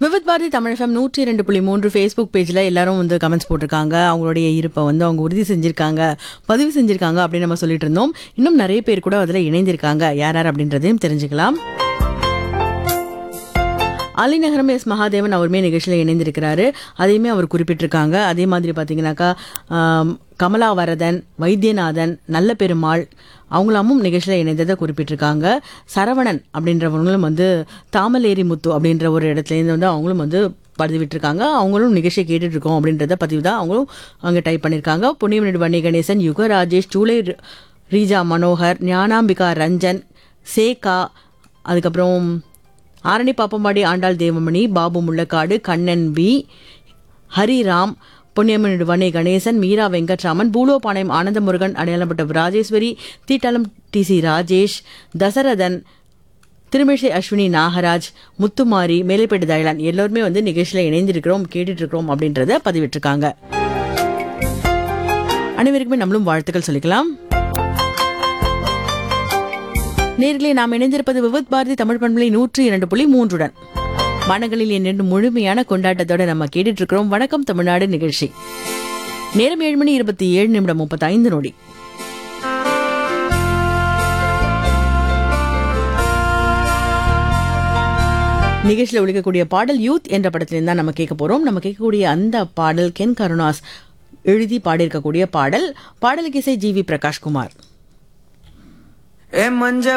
Vividh Bharathi Tamil FM 102.3 Facebook பேஜில் எல்லாரும் வந்து கமெண்ட்ஸ் போட்டிருக்காங்க. அவங்களுடைய இருப்பை வந்து அவங்க உறுதி செஞ்சுருக்காங்க, பதிவு செஞ்சுருக்காங்க அப்படின்னு நம்ம சொல்லிட்டு இருந்தோம். இன்னும் நிறைய பேர் கூட அதில் இணைந்திருக்காங்க. யார் யார் அப்படின்றதையும் தெரிஞ்சுக்கலாம். அலிநகரம் எஸ் மகாதேவன் அவருமே நிகழ்ச்சியில் இணைந்திருக்கிறாரு. அதையுமே அவர் குறிப்பிட்டிருக்காங்க. அதே மாதிரி பார்த்தீங்கன்னாக்கா கமலா வரதன், வைத்தியநாதன், நல்ல பெருமாள் அவங்களாமும் நிகழ்ச்சியில் இணைந்ததை குறிப்பிட்டிருக்காங்க. சரவணன் அப்படின்றவங்களும் வந்து தாமலேரி முத்து அப்படின்ற ஒரு இடத்துலேருந்து வந்து அவங்களும் வந்து பதிவிட்டிருக்காங்க. அவங்களும் நிகழ்ச்சியை கேட்டுட்ருக்கோம் அப்படின்றத பதிவு தான் அவங்களும் அங்கே டைப் பண்ணியிருக்காங்க. புண்ணியமனிடு வன்னி கணேசன், யுக ராஜேஷ், சூளை ரீஜா மனோகர், ஞானாம்பிகா ரஞ்சன், சேகா, அதுக்கப்புறம் ஆரணி பாப்பம்பாடி ஆண்டாள் தேவமணி, பாபு முள்ளக்காடு, கண்ணன் பி, ஹரிராம், புண்ணியமனிடு வன்னி கணேசன், மீரா வெங்கட்ராமன், பூலோபாளையம் ஆனந்தமுருகன், அடையாளப்பட்ட ராஜேஸ்வரி, தீட்டாளம் TC ராஜேஷ், தசரதன், திருமிழிசை அஸ்வினி நாகராஜ், முத்துமாரி, மேலைப்பேட்டு தயலான் எல்லோருமே வந்து நிகழ்ச்சியில் இணைந்திருக்கிறோம், கேட்டுட்டு இருக்கிறோம் அப்படின்றத பதிவிட்டிருக்காங்க. அனைவருக்குமே நம்மளும் வாழ்த்துக்கள் சொல்லிக்கலாம். நேர்களே, நாம் இணைந்திருப்பது விவித் பாரதி தமிழ் பண்பலை 102.3 மனங்களில் என்னென்று முழுமையான கொண்டாட்டத்தோட நம்ம கேட்டுட்டு இருக்கிறோம். வணக்கம் தமிழ்நாடு நிகழ்ச்சி. நேரம் 7:27:35. நிகழ்ச்சியில் ஒழிக்கக்கூடிய பாடல் யூத் என்ற படத்திலிருந்து தான் நம்ம கேட்க போறோம். நம்ம கேட்கக்கூடிய அந்த பாடல் கென் கருணாஸ் எழுதி பாடியிருக்கக்கூடிய பாடல். பாடலுக்கு இசை GV பிரகாஷ்குமார். மஞ்ச